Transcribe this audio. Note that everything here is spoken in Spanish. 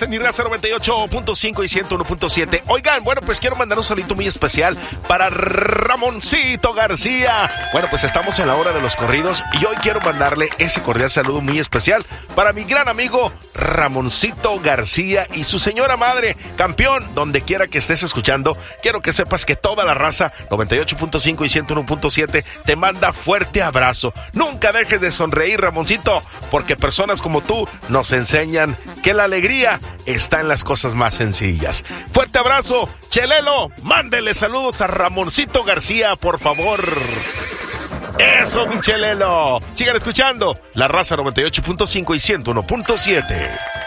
en mi raza 98.5 y 101.7. Oigan, bueno, pues quiero mandar un saludito muy especial para Ramoncito García. Bueno, pues estamos en la hora de los corridos y hoy quiero mandarle ese cordial saludo muy especial para mi gran amigo Ramoncito García y su señora madre. Campeón, donde quiera que estés escuchando, quiero que sepas que toda la raza 98.5 y 101.7 te manda fuerte abrazo. Nunca dejes de sonreír, Ramoncito, porque personas como tú nos enseñan que la alegría está en las cosas más sencillas. Fuerte abrazo, Chelelo, mándele saludos a Ramoncito García, por favor. Eso, mi Chelelo. Sigan escuchando la raza 98.5 y 101.7.